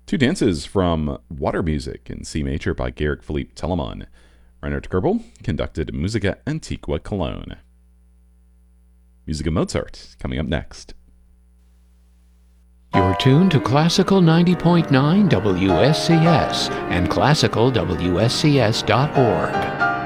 Two dances from Water Music in C major by Georg Philipp Telemann. Reinhard Goebel conducted Musica Antiqua Cologne. Musica Mozart coming up next. You're tuned to Classical 90.9 WSCS and classicalwscs.org.